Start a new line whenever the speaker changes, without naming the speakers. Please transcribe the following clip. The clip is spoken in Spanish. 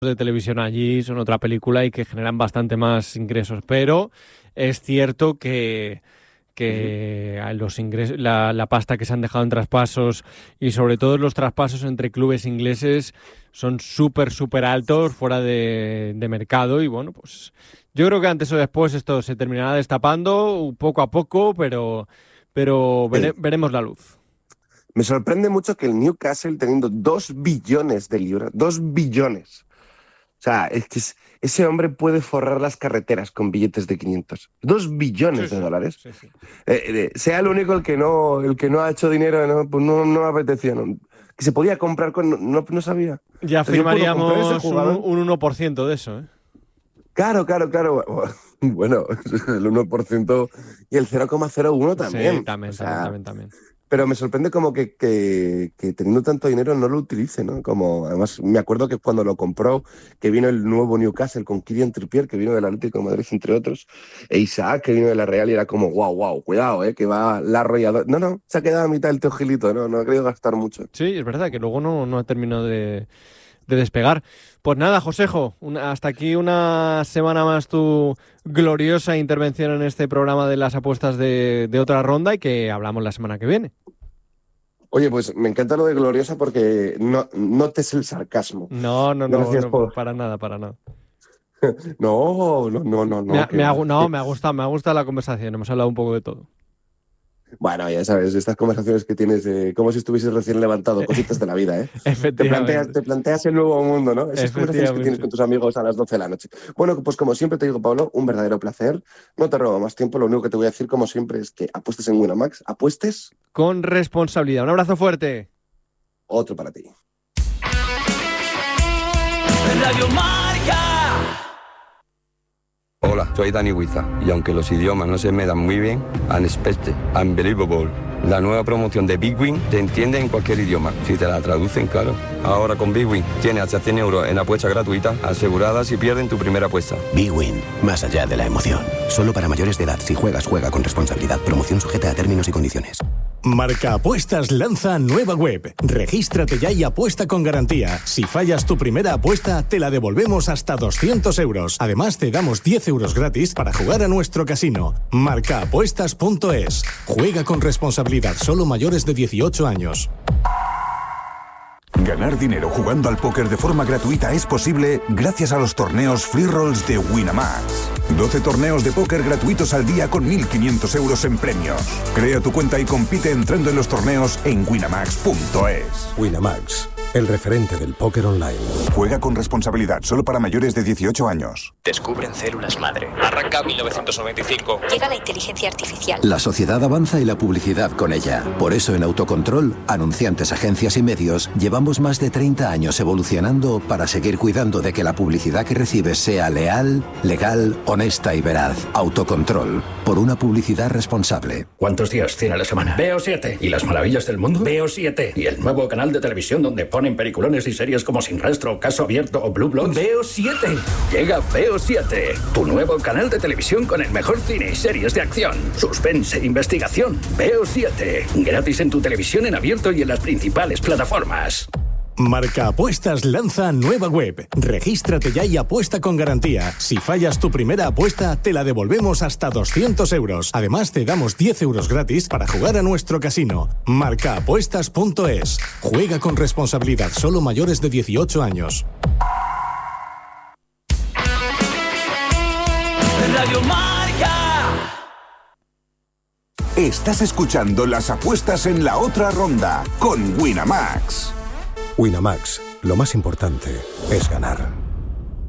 de televisión allí son otra película y que generan bastante más ingresos, pero es cierto que los ingresos, la pasta que se han dejado en traspasos y sobre todo los traspasos entre clubes ingleses son súper altos, fuera de mercado, y bueno, pues yo creo que antes o después esto se terminará destapando poco a poco, pero veremos la luz.
Me sorprende mucho que el Newcastle, teniendo 2 billones de libras, 2 billones. O sea, es que ese hombre puede forrar las carreteras con billetes de 500. 2 billones de dólares.
Sí, sí.
Sea el único el que no ha hecho dinero, pues no me apetecía. No, que se podía comprar con... No sabía.
Ya firmaríamos un 1% de eso, ¿eh?
Claro. Bueno, el 1% y el 0,01 también.
Sí, también.
Pero me sorprende como que teniendo tanto dinero no lo utilice, ¿no? Como, además, me acuerdo que cuando lo compró, que vino el nuevo Newcastle con Kylian Trippier, que vino del Atlético de Madrid, entre otros, e Isaac, que vino de la Real, y era como, wow, cuidado, que va la arrolladora. No, se ha quedado a mitad el Teojilito, no ha querido gastar mucho.
Sí, es verdad que luego no ha terminado de despegar. Pues nada, Josejo, hasta aquí una semana más tu gloriosa intervención en este programa de las apuestas de otra ronda, y que hablamos la semana que viene.
Oye, pues me encanta lo de gloriosa porque no notes el sarcasmo.
No, para nada.
No.
Me ha gustado la conversación, hemos hablado un poco de todo.
Bueno, ya sabes, estas conversaciones que tienes como si estuvieses recién levantado, cositas de la vida, ¿eh?
Efectivamente.
Te planteas el nuevo mundo, ¿no? Esas conversaciones que tienes con tus amigos a las 12 de la noche. Bueno, pues como siempre te digo, Pablo, un verdadero placer. No te robo más tiempo, lo único que te voy a decir, como siempre, es que apuestes en Winamax, apuestes
con responsabilidad. Un abrazo fuerte.
Otro para ti.
Radio Marca.
Hola, soy Dani Huiza, y aunque los idiomas no se me dan muy bien, Unexpected, Unbelievable, la nueva promoción de Big Win te entiende en cualquier idioma, si te la traducen, claro. Ahora con Big Win tienes hasta 100 euros en apuestas gratuitas, aseguradas si pierden tu primera apuesta.
Big Win, más allá de la emoción. Solo para mayores de edad. Si juegas, juega con responsabilidad. Promoción sujeta a términos y condiciones.
Marca Apuestas lanza nueva web. Regístrate ya y apuesta con garantía. Si fallas tu primera apuesta, te la devolvemos hasta 200 euros. Además, te damos 10 euros gratis para jugar a nuestro casino. Marcaapuestas.es. Juega con responsabilidad. Solo mayores de 18 años.
Ganar dinero jugando al póker de forma gratuita es posible gracias a los torneos Free Rolls de Winamax. 12 torneos de póker gratuitos al día con 1.500 euros en premios. Crea tu cuenta y compite entrando en los torneos en winamax.es.
Winamax, el referente del póker online.
Juega con responsabilidad, solo para mayores de 18 años.
Descubren células madre.
Arranca 1995.
Llega la inteligencia artificial.
La sociedad avanza y la publicidad con ella. Por eso en Autocontrol, anunciantes, agencias y medios, llevamos más de 30 años evolucionando para seguir cuidando de que la publicidad que recibes sea leal, legal, honesta y veraz. Autocontrol, por una publicidad responsable.
¿Cuántos días tiene la semana? Veo 7. ¿Y las maravillas del mundo? Veo 7. ¿Y el nuevo canal de televisión donde ponen peliculones y series como Sin Rastro, Caso Abierto o Blue Bloods? Veo 7. Llega Veo 7, tu nuevo canal de televisión con el mejor cine y series de acción, suspense e investigación. Veo 7, gratis en tu televisión en abierto y en las principales plataformas.
Marca Apuestas lanza nueva web. Regístrate ya y apuesta con garantía. Si fallas tu primera apuesta, te la devolvemos hasta 200 euros. Además, te damos 10 euros gratis para jugar a nuestro casino. Marcaapuestas.es. Juega con responsabilidad. Solo mayores de 18 años.
Radio Marca.
Estás escuchando las apuestas en la otra ronda con Winamax.
Winamax, lo más importante es ganar.